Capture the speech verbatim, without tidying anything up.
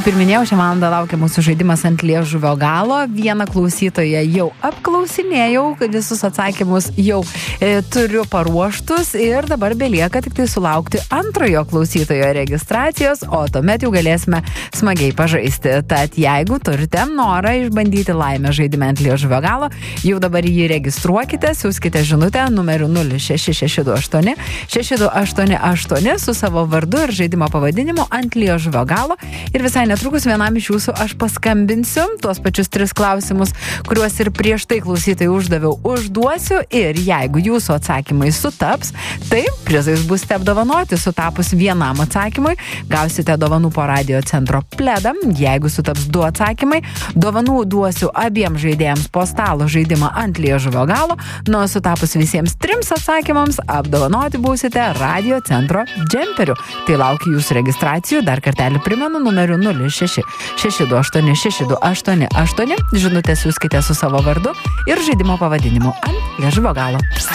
Kaip ir minėjau, šią valandą laukia mūsų žaidimas ant liežuvio galo. Vieną klausytoją jau apklausinėjau, visus atsakymus jau e, turiu paruoštus ir dabar belieka tik tai sulaukti antrojo klausytojo registracijos, o tuomet jau galėsime smagiai pažaisti. Tad jeigu turite norą išbandyti laimę žaidime ant liežuvio galo, jau dabar jį registruokite, siųskite žinutę numeriu nulis šeši šeši du aštuoni šeši du aštuoni aštuoni su savo vardu ir žaidimo pavadinimu ant liežuvio galo. Ir visai netrukus vienam iš jūsų aš paskambinsiu, tuos pačius tris klausimus, kuriuos ir prieš tai klausytojai uždaviau, užduosiu ir jeigu jūsų atsakymai sutaps, tai prizais busite apdovanoti. Sutapus vienam atsakymui gausite dovanų po radio centro pledą. Jeigu sutaps du atsakymai, dovanų duosiu abiem žaidėjams po stalo žaidimą ant liežuvio galo. Nuo sutapus visiems trims atsakymams apdovanoti būsite radio centro džemperiu. Tai laukiu jūsų registracijų. Dar kartelį primenu numeriu nulis šeši šeši du aštuoni šeši du aštuoni aštuoni. Žinutę siųskite su savo vardu ir žaidimo pavadinimu ant liežuvio galo.